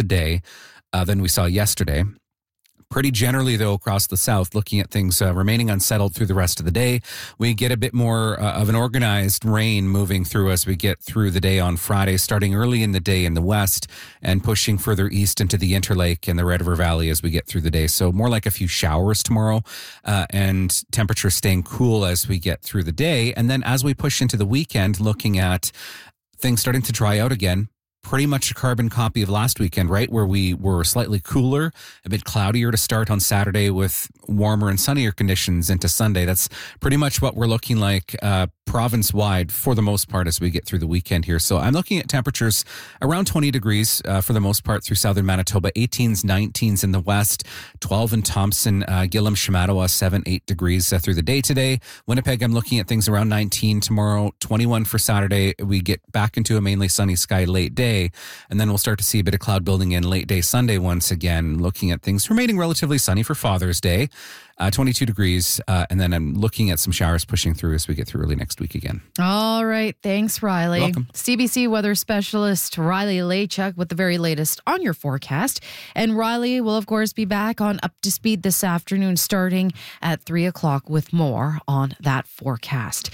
today than we saw yesterday. Pretty generally, though, across the south, looking at things remaining unsettled through the rest of the day. We get a bit more of an organized rain moving through as we get through the day on Friday, starting early in the day in the west and pushing further east into the Interlake and the Red River Valley as we get through the day. So more like a few showers tomorrow and temperatures staying cool as we get through the day. And then as we push into the weekend, looking at things starting to dry out again. Pretty much a carbon copy of last weekend, right? Where we were slightly cooler, a bit cloudier to start on Saturday with warmer and sunnier conditions into Sunday. That's pretty much what we're looking like province-wide for the most part as we get through the weekend here. So I'm looking at temperatures around 20 degrees for the most part through southern Manitoba, 18s, 19s in the west, 12 in Thompson, Gillam, Shamattawa, 7, 8 degrees through the day today. Winnipeg, I'm looking at things around 19 tomorrow, 21 for Saturday. We get back into a mainly sunny sky late day. And then we'll start to see a bit of cloud building in late day Sunday once again, looking at things remaining relatively sunny for Father's Day, 22 degrees. And then I'm looking at some showers pushing through as we get through early next week again. All right. Thanks, Riley. You're welcome. CBC weather specialist Riley Lachuk with the very latest on your forecast. And Riley will, of course, be back on Up to Speed this afternoon starting at 3 o'clock with more on that forecast.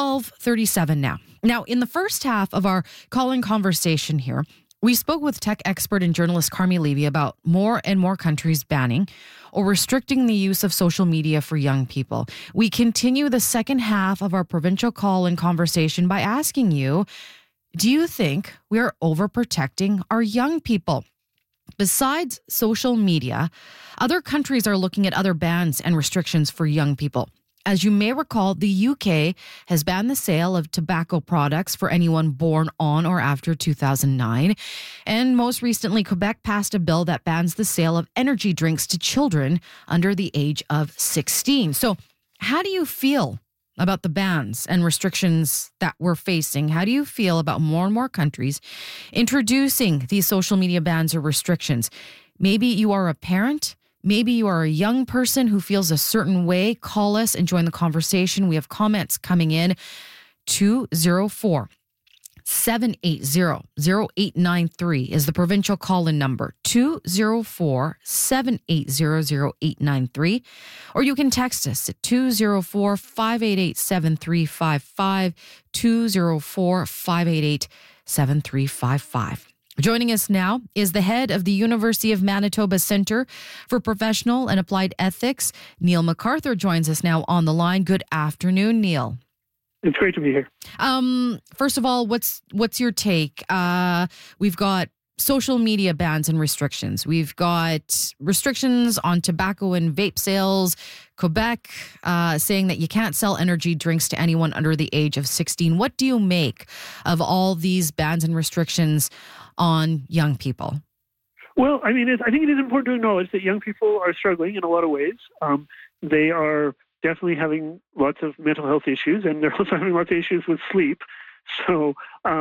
12:37 now. Now, in the first half of our call-in conversation here, we spoke with tech expert and journalist Carmi Levy about more and more countries banning or restricting the use of social media for young people. We continue the second half of our provincial call-in conversation by asking you, do you think we are overprotecting our young people? Besides social media, other countries are looking at other bans and restrictions for young people. As you may recall, the UK has banned the sale of tobacco products for anyone born on or after 2009. And most recently, Quebec passed a bill that bans the sale of energy drinks to children under the age of 16. So how do you feel about the bans and restrictions that we're facing? How do you feel about more and more countries introducing these social media bans or restrictions? Maybe you are a parent. Maybe you are a young person who feels a certain way. Call us and join the conversation. We have comments coming in. 204-780-0893 is the provincial call-in number. 204-780-0893. Or you can text us at 204-588-7355, 204-588-7355. Joining us now is the head of the University of Manitoba Centre for Professional and Applied Ethics. Neil MacArthur joins us now on the line. Good afternoon, Neil. It's great to be here. First of all, what's your take? We've got social media bans and restrictions. We've got restrictions on tobacco and vape sales. Quebec saying that you can't sell energy drinks to anyone under the age of 16. What do you make of all these bans and restrictions on young people? Well, I think it is important to acknowledge that young people are struggling in a lot of ways. They are definitely having lots of mental health issues, and they're also having lots of issues with sleep. So,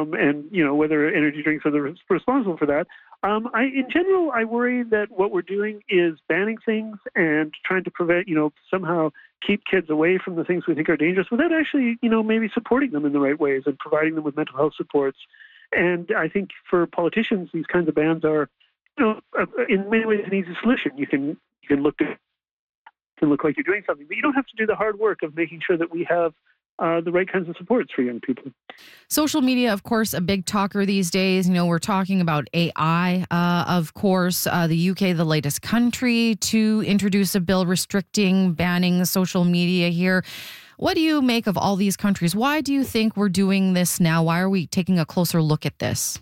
whether energy drinks are responsible for that. In general, I worry that what we're doing is banning things and trying to prevent, somehow keep kids away from the things we think are dangerous without actually, maybe supporting them in the right ways and providing them with mental health supports. And I think for politicians, these kinds of bans are, in many ways, an easy solution. You can look like you're doing something, but you don't have to do the hard work of making sure that we have the right kinds of supports for young people. Social media, of course, a big talker these days. We're talking about AI, of course. The UK, the latest country to introduce a bill banning social media here. What do you make of all these countries? Why do you think we're doing this now? Why are we taking a closer look at this?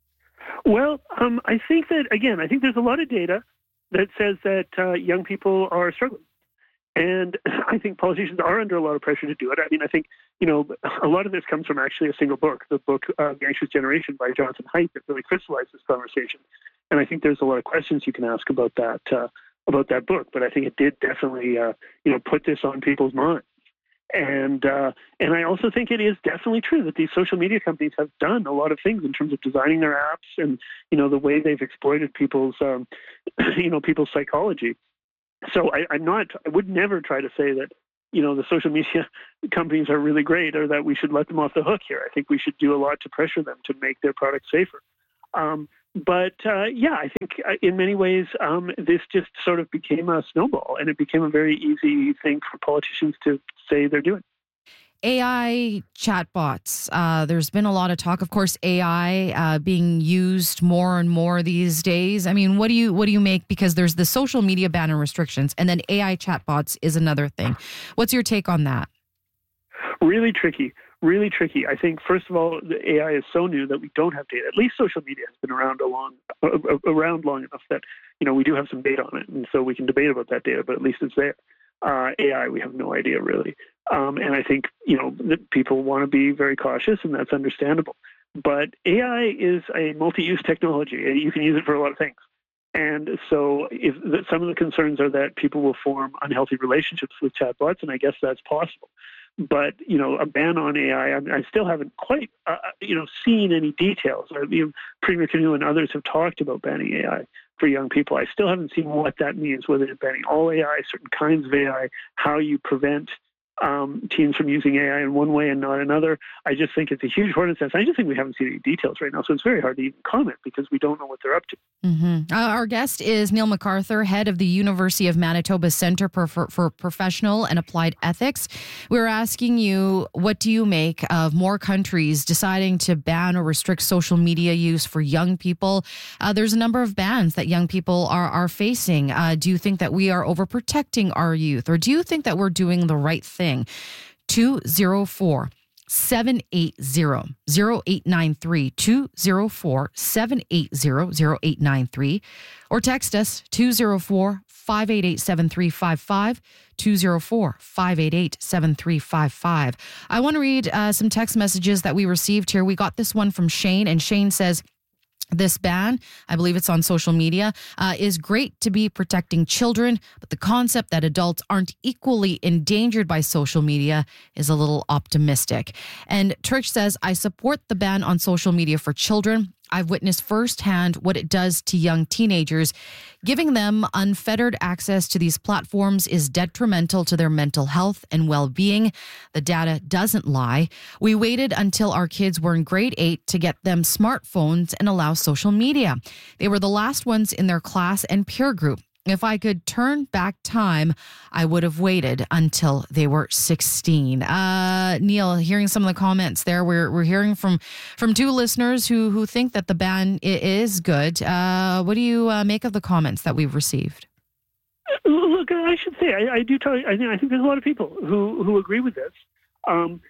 Well, I think there's a lot of data that says that young people are struggling. And I think politicians are under a lot of pressure to do it. I think, a lot of this comes from actually a single book, the book The Anxious Generation by Jonathan Haidt, that really crystallized this conversation. And I think there's a lot of questions you can ask about that book. But I think it did definitely, put this on people's minds. And I also think it is definitely true that these social media companies have done a lot of things in terms of designing their apps and, the way they've exploited people's psychology. So I would never try to say that, the social media companies are really great or that we should let them off the hook here. I think we should do a lot to pressure them to make their products safer. But I think in many ways this just sort of became a snowball, and it became a very easy thing for politicians to say they're doing. AI chatbots. There's been a lot of talk, of course, AI being used more and more these days. I mean, what do you make? Because there's the social media ban and restrictions, and then AI chatbots is another thing. What's your take on that? Really tricky. Really tricky. I think, first of all, the AI is so new that we don't have data. At least social media has been around long enough that we do have some data on it, and so we can debate about that data. But at least it's there. AI, we have no idea really, and I think that people want to be very cautious, and that's understandable. But AI is a multi-use technology. You can use it for a lot of things, and so some of the concerns are that people will form unhealthy relationships with chatbots, and I guess that's possible. But a ban on AI, I still haven't quite seen any details. Premier Canoe and others have talked about banning AI for young people. I still haven't seen what that means, whether it's banning all AI, certain kinds of AI, how you prevent teens from using AI in one way and not another. I just think it's a huge hornet's nest. I just think we haven't seen any details right now, so it's very hard to even comment because we don't know what they're up to. Mm-hmm. Our guest is Neil MacArthur, head of the University of Manitoba Centre for Professional and Applied Ethics. We're asking you, what do you make of more countries deciding to ban or restrict social media use for young people? There's a number of bans that young people are facing. Do you think that we are overprotecting our youth, or do you think that we're doing the right thing? 204-780-0893, 204-780-0893, or text us 204-588-7355, 204-588-7355. I want to read some text messages that we received here. We got this one from Shane, and Shane says, this ban, I believe it's on social media, is great to be protecting children, but the concept that adults aren't equally endangered by social media is a little optimistic. And Trish says, I support the ban on social media for children. I've witnessed firsthand what it does to young teenagers. Giving them unfettered access to these platforms is detrimental to their mental health and well-being. The data doesn't lie. We waited until our kids were in grade 8 to get them smartphones and allow social media. They were the last ones in their class and peer group. If I could turn back time, I would have waited until they were 16. Neil, hearing some of the comments there, we're hearing from two listeners who think that the ban is good. What do you make of the comments that we've received? Look, I should say I do tell you. I think there's a lot of people who agree with this, and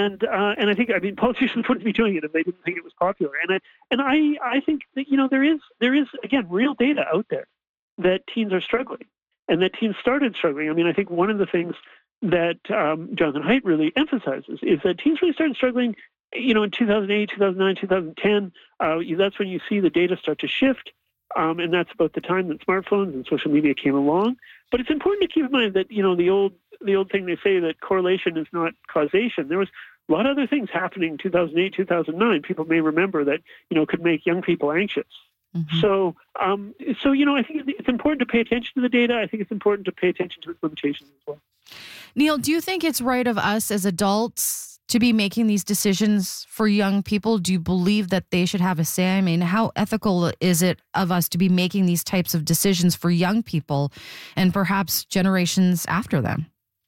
I think politicians wouldn't be doing it if they didn't think it was popular. And I think that there is again real data out there that teens are struggling, and that teens started struggling. I think one of the things that Jonathan Haidt really emphasizes is that teens really started struggling, in 2008, 2009, 2010. That's when you see the data start to shift, and that's about the time that smartphones and social media came along. But it's important to keep in mind that, the old thing they say that correlation is not causation. There was a lot of other things happening in 2008, 2009. People may remember that, could make young people anxious. Mm-hmm. So I think it's important to pay attention to the data. I think it's important to pay attention to its limitations as well. Neil, do you think it's right of us as adults to be making these decisions for young people? Do you believe that they should have a say? How ethical is it of us to be making these types of decisions for young people and perhaps generations after them?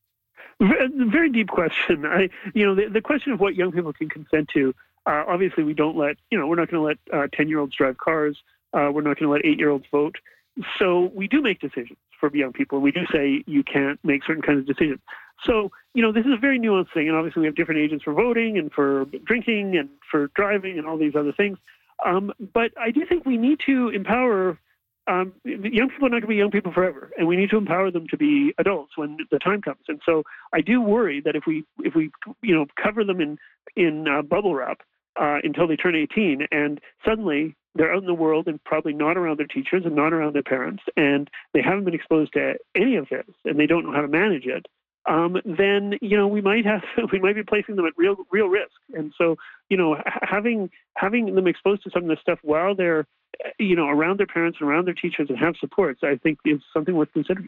Very deep question. The question of what young people can consent to. Obviously, we're not going to let 10-year-olds drive cars. We're not going to let 8-year-olds vote. So we do make decisions for young people. We do say you can't make certain kinds of decisions. So, this is a very nuanced thing. And obviously, we have different ages for voting and for drinking and for driving and all these other things. But I do think we need to empower young people. Are not going to be young people forever, and we need to empower them to be adults when the time comes. And so I do worry that if we cover them in bubble wrap until they turn 18, and suddenly they're out in the world and probably not around their teachers and not around their parents, and they haven't been exposed to any of this, and they don't know how to manage it, then we might be placing them at real risk. And so having them exposed to some of this stuff while they're around their parents and around their teachers and have supports, I think is something worth considering.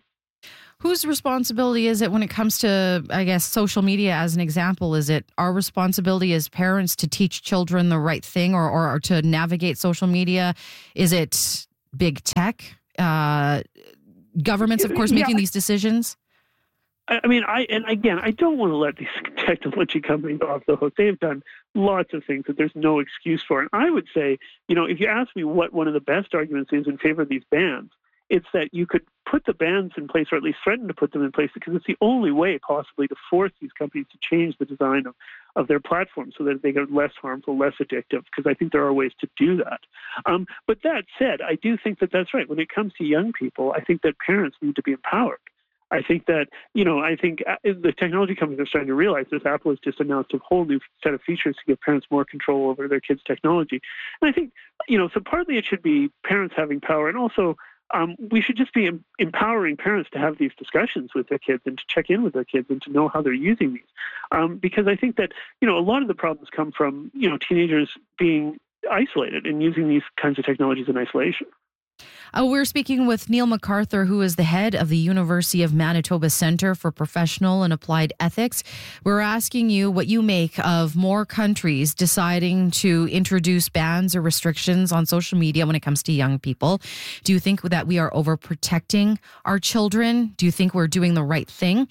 Whose responsibility is it when it comes to, I guess, social media as an example? Is it our responsibility as parents to teach children the right thing or to navigate social media? Is it big tech? Governments, of course, making these decisions? I mean, I don't want to let these technology companies off the hook. They've done lots of things that there's no excuse for. And I would say, if you ask me what one of the best arguments is in favor of these bans, it's that you could put the bans in place, or at least threaten to put them in place, because it's the only way possibly to force these companies to change the design of their platform so that they get less harmful, less addictive, because I think there are ways to do that. But that said, I do think that that's right. When it comes to young people, I think that parents need to be empowered. I think that, the technology companies are starting to realize this. Apple has just announced a whole new set of features to give parents more control over their kids' technology. And I think, so partly it should be parents having power, and also we should just be empowering parents to have these discussions with their kids and to check in with their kids and to know how they're using these. Because I think that, a lot of the problems come from, teenagers being isolated and using these kinds of technologies in isolation. We're speaking with Neil MacArthur, who is the head of the University of Manitoba Centre for Professional and Applied Ethics. We're asking you what you make of more countries deciding to introduce bans or restrictions on social media when it comes to young people. Do you think that we are overprotecting our children? Do you think we're doing the right thing?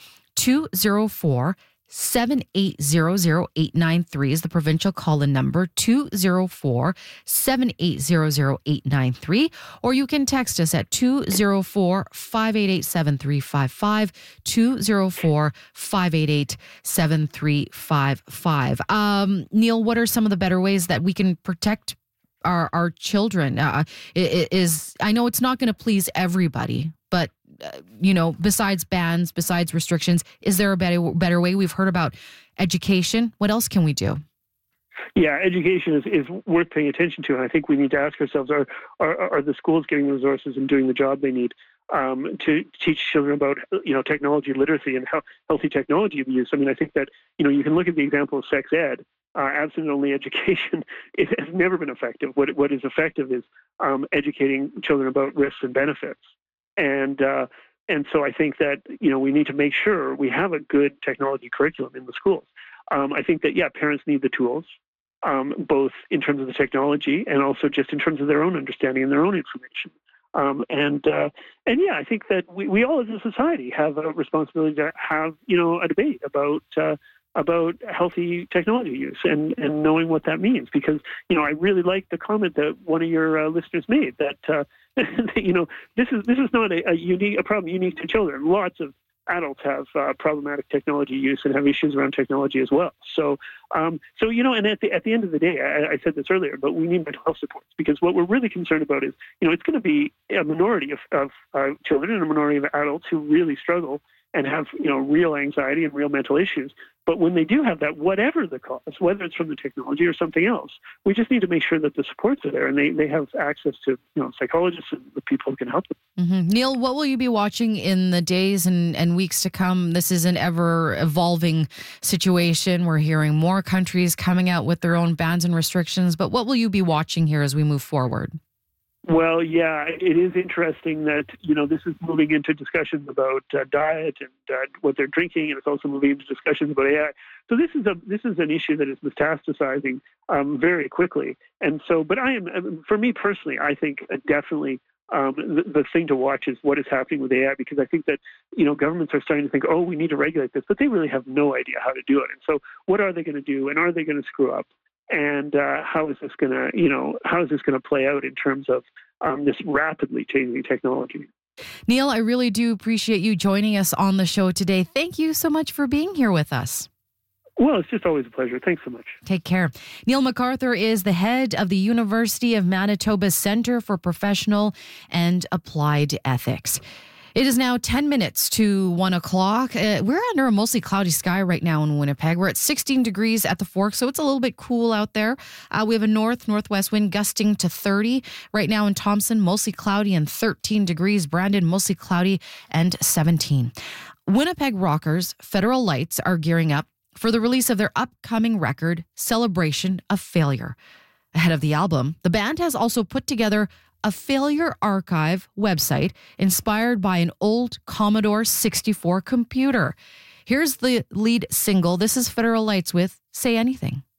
204-780-0893 is the provincial call-in number, 204-780-0893, or you can text us at 204-588-7355, 204-588-7355. Neil, what are some of the better ways that we can protect our children? I know it's not going to please everybody, but besides bans, besides restrictions, is there a better way? We've heard about education. What else can we do? Yeah, education is worth paying attention to. And I think we need to ask ourselves, are the schools getting the resources and doing the job they need to teach children about, technology literacy and healthy technology use? I mean, I think that, you can look at the example of sex ed. Abstinent-only education, it has never been effective. What is effective is educating children about risks and benefits. And so I think that, we need to make sure we have a good technology curriculum in the schools. I think that, parents need the tools, both in terms of the technology and also just in terms of their own understanding and their own information. I think that we all as a society have a responsibility to have, a debate about healthy technology use and knowing what that means. Because, I really like the comment that one of your listeners made that, this is not a problem unique to children. Lots of adults have problematic technology use and have issues around technology as well. So and at the end of the day, I said this earlier, but we need mental health supports, because what we're really concerned about is, it's going to be a minority of children and a minority of adults who really struggle and have, real anxiety and real mental issues. But when they do have that, whatever the cause, whether it's from the technology or something else, we just need to make sure that the supports are there and they have access to, psychologists and the people who can help them. Mm-hmm. Neil, what will you be watching in the days and weeks to come? This is an ever-evolving situation. We're hearing more countries coming out with their own bans and restrictions. But what will you be watching here as we move forward? Well, yeah, it is interesting that, this is moving into discussions about diet and what they're drinking, and it's also moving into discussions about AI. So this is an issue that is metastasizing very quickly. And so, but for me personally, I think definitely the thing to watch is what is happening with AI, because I think that, governments are starting to think, oh, we need to regulate this, but they really have no idea how to do it. And so what are they going to do, and are they going to screw up? And how is this going to play out in terms of this rapidly changing technology? Neil, I really do appreciate you joining us on the show today. Thank you so much for being here with us. Well, it's just always a pleasure. Thanks so much. Take care. Neil MacArthur is the head of the University of Manitoba Centre for Professional and Applied Ethics. It is now 10 minutes to 1 o'clock. We're under a mostly cloudy sky right now in Winnipeg. We're at 16 degrees at the Fork, so it's a little bit cool out there. We have a northwest wind gusting to 30. Right now in Thompson, mostly cloudy and 13 degrees. Brandon, mostly cloudy and 17. Winnipeg rockers Federal Lights are gearing up for the release of their upcoming record, Celebration of Failure. Ahead of the album, the band has also put together a failure archive website inspired by an old Commodore 64 computer. Here's the lead single. This is Federal Lights with Say Anything.